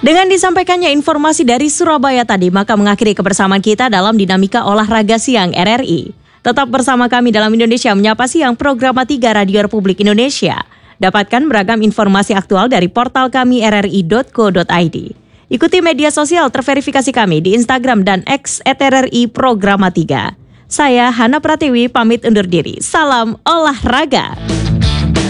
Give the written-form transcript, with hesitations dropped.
Dengan disampaikannya informasi dari Surabaya tadi, maka mengakhiri kebersamaan kita dalam Dinamika Olahraga Siang RRI. Tetap bersama kami dalam Indonesia Menyapa Siang, program 3 Radio Republik Indonesia. Dapatkan beragam informasi aktual dari portal kami rri.co.id. Ikuti media sosial terverifikasi kami di Instagram dan X @RRI Programa 3. Saya Hana Pratiwi pamit undur diri. Salam olahraga.